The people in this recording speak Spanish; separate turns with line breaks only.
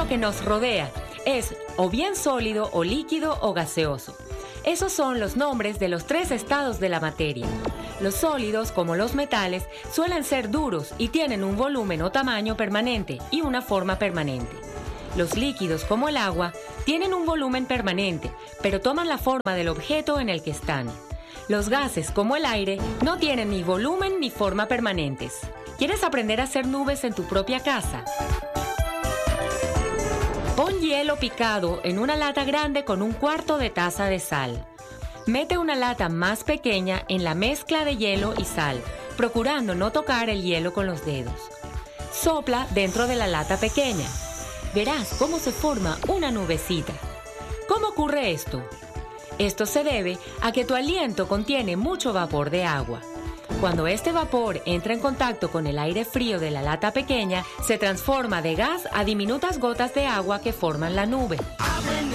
lo que nos rodea es o bien sólido o líquido o gaseoso. Esos son los nombres de los 3 estados de la materia. Los sólidos, como los metales, suelen ser duros y tienen un volumen o tamaño permanente y una forma permanente. Los líquidos, como el agua, tienen un volumen permanente, pero toman la forma del objeto en el que están. Los gases, como el aire, no tienen ni volumen ni forma permanentes. ¿Quieres aprender a hacer nubes en tu propia casa? Pon hielo picado en una lata grande con 1/4 de taza de sal. Mete una lata más pequeña en la mezcla de hielo y sal, procurando no tocar el hielo con los dedos. Sopla dentro de la lata pequeña. Verás cómo se forma una nubecita. ¿Cómo ocurre esto? Esto se debe a que tu aliento contiene mucho vapor de agua. Cuando este vapor entra en contacto con el aire frío de la lata pequeña, se transforma de gas a diminutas gotas de agua que forman la nube.